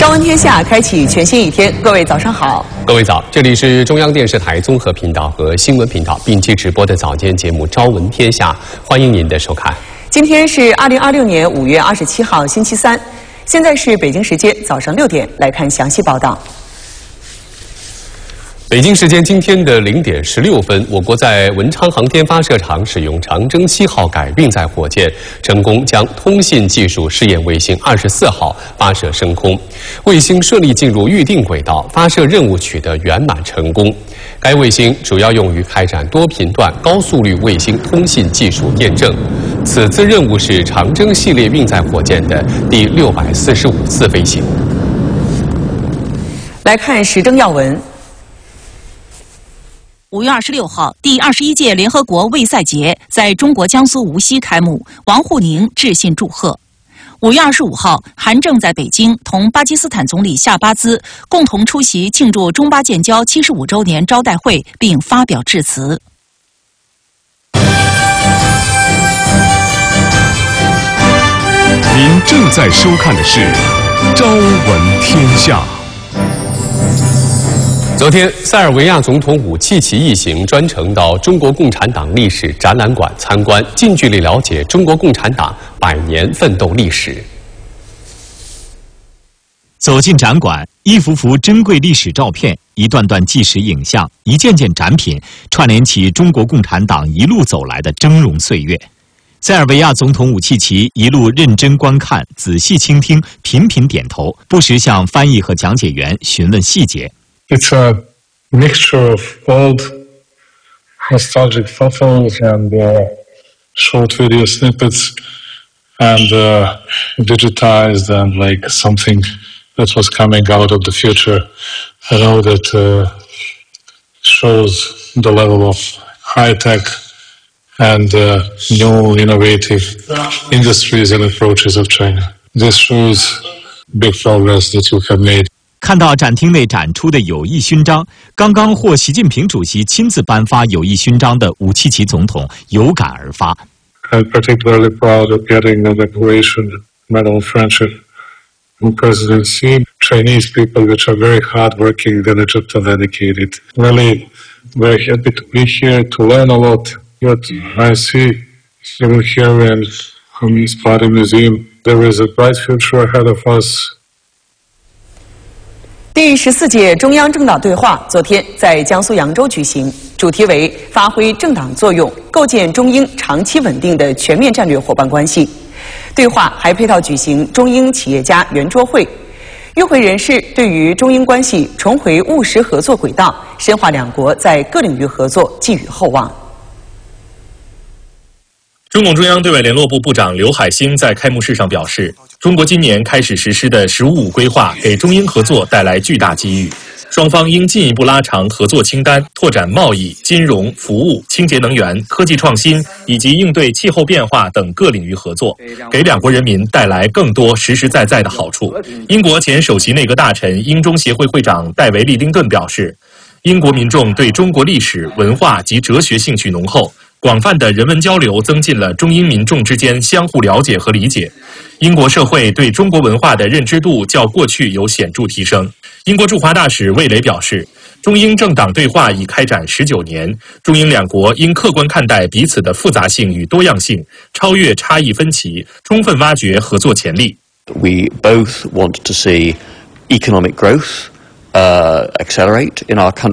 朝闻天下，开启全新一天。各位早上好， 各位早，这里是中央电视台综合频道和新闻频道并机直播的早间节目《朝闻天下》，欢迎您的收看。 今天是2026年5月27号，星期三，现在是北京时间早上6点，来看详细报道。 北京时间今天的0点16分，我国在文昌航天发射场使用长征7号改运载火箭，成功将通信技术试验卫星24号发射升空，卫星顺利进入预定轨道，发射任务取得圆满成功。该卫星主要用于开展多频段高速率卫星通信技术验证。此次任务是长征系列运载火箭的第645次飞行。 来看时政要闻。 5月26号，第21届联合国卫赛节在中国江苏无锡开幕，王沪宁致信祝贺。5月25号，韩正在北京同巴基斯坦总理夏巴兹共同出席庆祝中巴建交75周年招待会，并发表致辞。 您正在收看的是《朝闻天下》。 昨天，塞尔维亚总统武契奇一行专程到中国共产党历史展览馆参观，近距离了解中国共产党100年奋斗历史。 走进展馆，一幅幅珍贵历史照片，一段段纪实影像，一件件展品，串联起中国共产党一路走来的峥嵘岁月。塞尔维亚总统武契奇一路认真观看，仔细倾听，频频点头，不时向翻译和讲解员询问细节。 It's a mixture of old nostalgic photos and short video snippets and digitized and like something that was coming out of the future. I know that shows the level of high tech and new innovative industries and approaches of China. This shows big progress that you have made. 看到展厅内展出的友谊勋章，刚刚获习近平主席亲自颁发友谊勋章的武契奇总统有感而发。 I'm particularly proud of getting the Decoration Medal of Friendship from President Xi. Chinese people, which are very hardworking, diligent, and dedicated. Really, very happy to be here to learn a lot. What I see even here in Communist Party Museum, there is a bright future ahead of us. 第14届中央政党对话昨天在江苏扬州举行，主题为发挥政党作用，构建中英长期稳定的全面战略伙伴关系。对话还配套举行中英企业家圆桌会，与会人士对于中英关系重回务实合作轨道，深化两国在各领域合作寄予厚望。 中共中央对外联络部部长刘海星在开幕式上表示，中国今年开始实施的“十五五”规划给中英合作带来巨大机遇，双方应进一步拉长合作清单，拓展贸易、金融、服务、清洁能源、科技创新以及应对气候变化等各领域合作，给两国人民带来更多实实在在的好处。英国前首席内阁大臣、英中协会会长戴维·利丁顿表示，英国民众对中国历史、文化及哲学兴趣浓厚，广泛的人文交流增进了中英民众之间相互了解和理解。英国社会对中国文化的认知度较过去有显著提升。英国驻华大使魏雷表示，中英政党对话已开展19年，中英两国应客观看待彼此的复杂性与多样性，超越差异分歧，充分挖掘合作潜力。 We both want to see economic growth accelerate in our country.